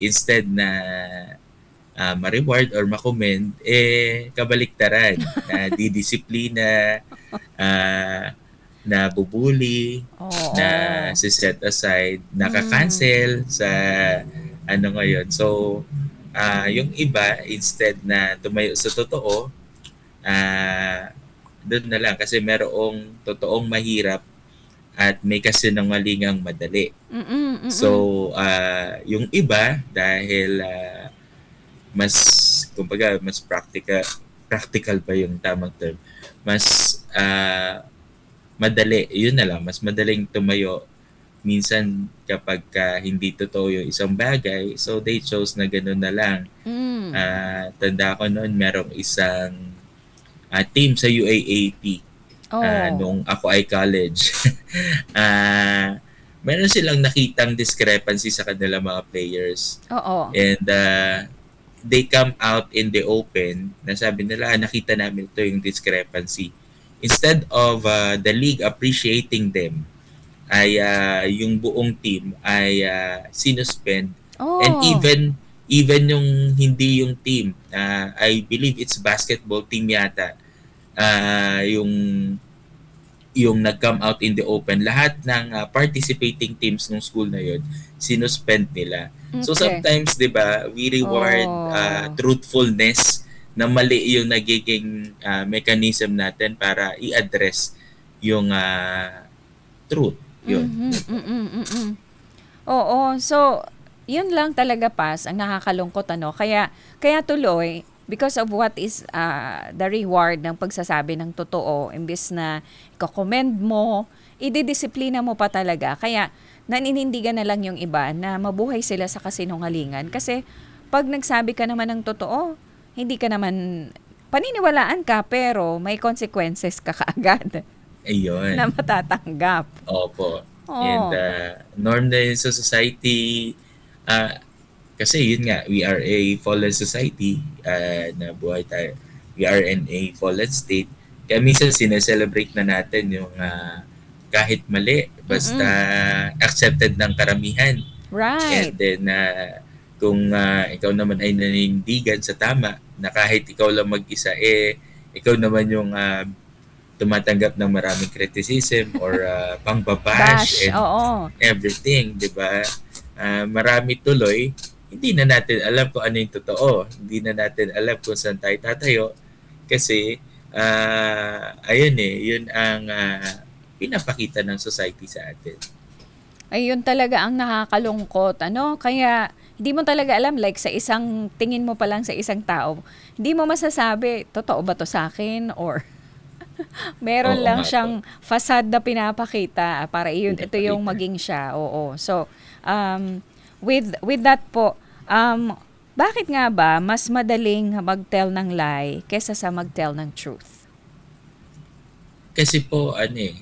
instead na ma-reward or ma-commend, kabaliktaran na didisiplina, ah, na bubuli, na Oo. set aside, Mm. naka-cancel sa ano ngayon. So, yung iba, instead na tumayo sa totoo, doon na lang kasi merong totoong mahirap at may kasinungalingang madali. Mm, So, mm. yung iba, dahil mas, kumbaga, mas practical ba yung tamang term? Mas madali, yun na lang, mas madaling tumayo minsan kapag hindi totoo yung isang bagay, so they chose na gano'n na lang. Mm. Tanda ko noon, merong isang team sa UAAP Oo. nung ako ay college. Ah, Meron silang nakitang discrepancy sa kanilang mga players. Oo. And they come out in the open na sabi nila, nakita namin ito yung discrepancy. Instead of the league appreciating them, ay yung buong team ay sinuspend, and Oh. even yung hindi yung team, I believe it's basketball team yata, yung nag-come out in the open, lahat ng participating teams ng school na yon sinuspend nila. So Okay. sometimes, 'di ba, we reward Oh. truthfulness na mali yung nagiging mechanism natin para i-address yung truth. Yun, Mhm, 'di ba? mm, mm. Oo. So, yun lang talaga pas ang nakakalungkot ano. Kaya tuloy because of what is the reward ng pagsasabi ng totoo imbes na iko-commend mo, ididisiplina mo pa talaga. Kaya naninindigan na lang yung iba na mabuhay sila sa kasinungalingan kasi pag nagsabi ka naman ng totoo, hindi ka naman paniniwalaan ka pero may consequences ka kaagad Ayun. na matatanggap. Opo. And Oh. norm na yun sa society. ah Kasi yun nga, we are a fallen society, na buhay tayo. We are in a fallen state. Kaya minsan sineselebrate na natin yung kahit mali, basta Mm. accepted ng karamihan. And Right. then, kung ikaw naman ay nanindigan sa tama, na kahit ikaw lang mag-isa, ikaw naman yung tumatanggap ng maraming criticism or pangbabash Bash, and oo. everything, di ba? Marami tuloy, hindi na natin alam kung ano yung totoo. Hindi na natin alam kung saan tayo tatayo kasi ayun yun ang pinapakita ng society sa atin. Ayun talaga ang nakakalungkot, ano? Kaya hindi mo talaga alam, like sa isang tingin mo pa lang sa isang tao, hindi mo masasabi, totoo ba to sa akin? Or meron Oo lang nga po, siyang facade na pinapakita para iyon, ito yung pinapakita. maging siya. Oo. So, um, with that po, bakit nga ba mas madaling mag-tell ng lie kesa sa mag-tell ng truth? Kasi po,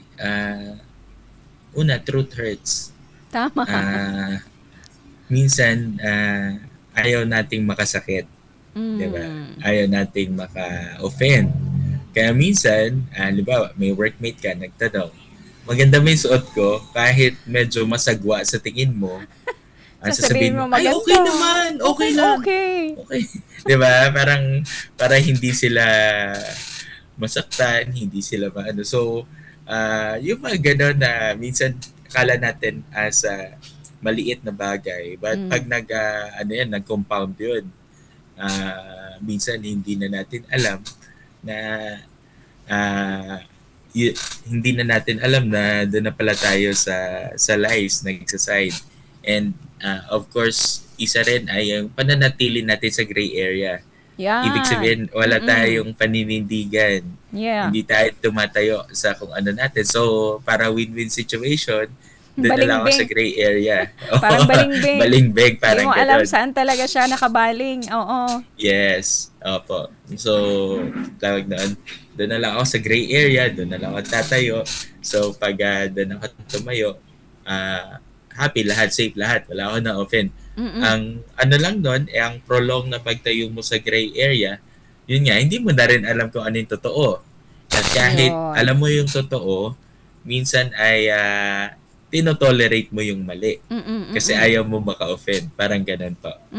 una, truth hurts. Tama. Ah, Minsan, ayaw nating makasakit, 'di ba? Mm. Ayaw nating maka-offend. Kaya minsan, halimbawa, may workmate ka, nagtanong, maganda ba yung suot ko? Kahit medyo masagwa sa tingin mo, Sasabihin sasabihin mo, mo ay, okay maganda. naman, okay Okay, lang. okay. Okay. 'Di ba? Parang, para hindi sila masaktan, hindi sila maano. So, yung mga gano'n na minsan akala natin as maliit na bagay, but pag Mm. nag-compound yun, minsan hindi na natin alam na ah, y- hindi na natin alam na doon na pala tayo sa lies nagsaside. And of course, isa rin ay yung pananatili natin sa gray area. Ibig Yan. sabihin, wala Mm. tayong paninindigan. Yeah. Hindi tayo tumatayo sa kung ano natin. So, para win-win situation, doon na lang ako sa Balimbing. gray area. Parang Oo, balimbing. balingbeg, Hindi parang mo alam gano'n. saan talaga siya nakabaling. Oo. Yes, opo. So, tawag doon na lang ako sa gray area, doon na lang ako tatayo. So, pag doon ako tumayo, happy lahat, safe lahat, wala ako na-offend. Mm. Ang ano lang doon, ang prolong na pagtayo mo sa gray area, yun nga, hindi mo na rin alam kung ano yung totoo. At kahit alam Yun. mo yung totoo, minsan ay tinotolerate mo yung mali. Mm, mm, Kasi mm. ayaw mo maka-offend. Parang ganun po.